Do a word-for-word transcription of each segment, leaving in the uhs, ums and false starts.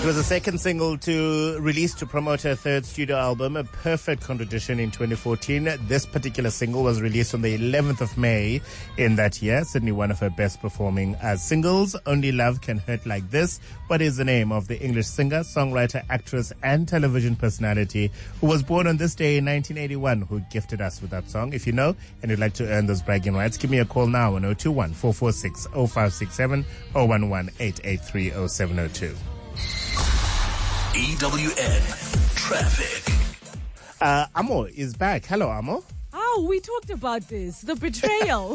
It was the second single to release to promote her third studio album, A Perfect Contradiction, in twenty fourteen. This particular single was released on the eleventh of May in that year. Certainly one of her best performing uh, singles. Only Love Can Hurt Like This. What is the name of the English singer, songwriter, actress, and television personality who was born on this day in nineteen eighty-one, who gifted us with that song? If you know and you'd like to earn those bragging rights, give me a call now on zero two one, four four six, zero five six seven, zero one one, eight eight three, zero seven zero two. E W N Traffic. Uh, Amo is back. Hello, Amo. Oh, we talked about this. The betrayal.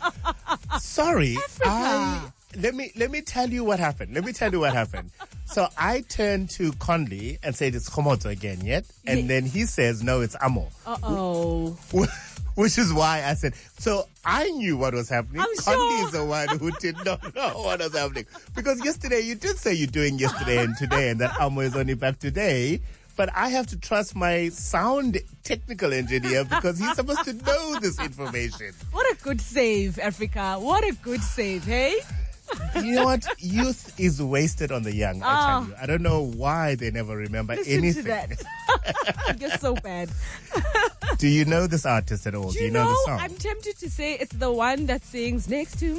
Sorry. Africa. I, let me let me tell you what happened. Let me tell you what happened. So I turned to Conley and said it's Khomoto again, yet? And Yeah. then he says, no, it's Amo. Uh-oh. Which is why I said, so I knew what was happening. I'm Conley sure. is the one who did not know what was happening. Because yesterday, you did say you're doing yesterday and today, and that Amo is only back today. But I have to trust my sound technical engineer because he's supposed to know this information. What a good save, Africa. What a good save, hey? You know what? Youth is wasted on the young, I Ah. tell you. I don't know why they never remember Listen anything. to that. You're so bad. Do you know this artist at all? Do Do you know, know, the song? I'm tempted to say it's the one that sings Next to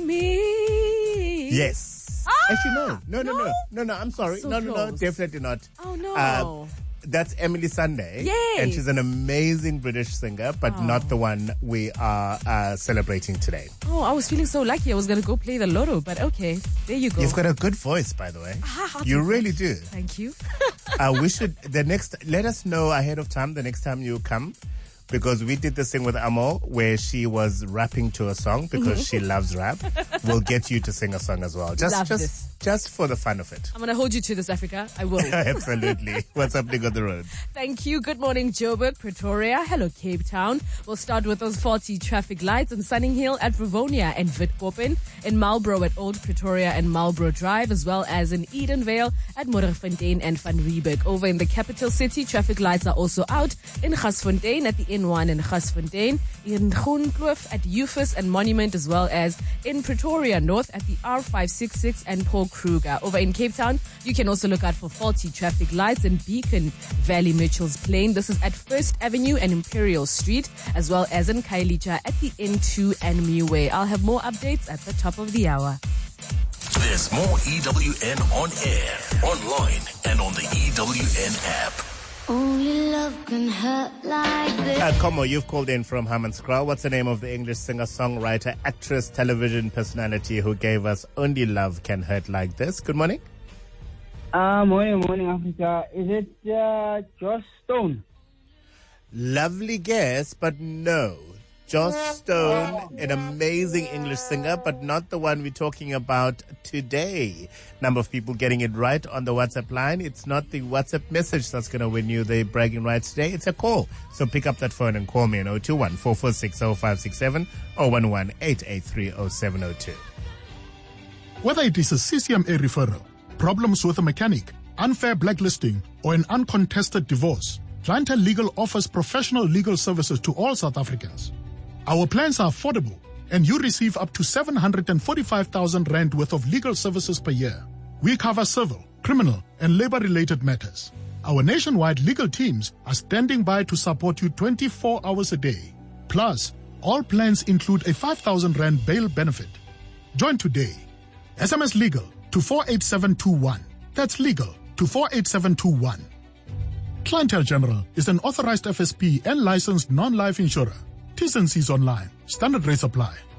Me. Yes. Ah! Actually, no. No, no, no. No? No, no, I'm sorry. So no, no, no. close. Definitely not. Oh, no. Uh, That's Emily Sunday. Yes. And she's an amazing British singer, but Oh. not the one we are uh, celebrating today. Oh, I was feeling so lucky. I was going to go play the lotto, but okay. There you go. You've got a good voice, by the way. Ah, You okay. really do. Thank you. uh, we should, the next, let us know ahead of time the next time you come. Because we did this thing with Amo where she was rapping to a song because she loves rap. We'll get you to sing a song as well. Just, Love just, this. just for the fun of it. I'm going to hold you to this, Africa. I will. Absolutely. What's happening on the road? Thank you. Good morning, Joburg, Pretoria. Hello, Cape Town. We'll start with those faulty traffic lights in Sunninghill at Rivonia and Witkoppen, in Marlborough at Old Pretoria and Marlborough Drive, as well as in Edenvale at Modderfontein and Van Riebeek. Over in the capital city, traffic lights are also out in Gasfontein at the N one in Gasfontein, in Groenkloof at Eufus and Monument, as well as in Pretoria North at the R five sixty-six and Paul Kruger. Over in Cape Town, you can also look out for faulty traffic lights in Beacon Valley Mitchell's Plain. This is at First Avenue and Imperial Street, as well as in Kailicha at the N two and Miwe. I'll have more updates at the top of the hour. There's more E W N on air, online, and on the E W N app. Only love can hurt like this. Uh, Como, you've called in from Hammanskraal. What's the name of the English singer, songwriter, actress, television personality who gave us Only Love Can Hurt Like This? Good morning. Uh, morning, morning, Africa. Is it uh, Joss Stone? Lovely guess, but no. Joss Stone, an amazing English singer, but not the one we're talking about today. Number of people getting it right on the WhatsApp line. It's not the WhatsApp message that's going to win you the bragging rights today. It's a call. So pick up that phone and call me on zero two one, four four six, zero five six seven, zero one one, eight eight three, zero seven zero two. Whether it is a C C M A referral, problems with a mechanic, unfair blacklisting, or an uncontested divorce, Clientele Legal offers professional legal services to all South Africans. Our plans are affordable, and you receive up to seven hundred forty-five thousand rand worth of legal services per year. We cover civil, criminal, and labor-related matters. Our nationwide legal teams are standing by to support you twenty-four hours a day. Plus, all plans include a five thousand rand bail benefit. Join today. S M S legal to four eight seven two one. That's legal to four eight seven two one. Clientele General is an authorized F S P and licensed non-life insurer. T's and C's online. Standard rates apply.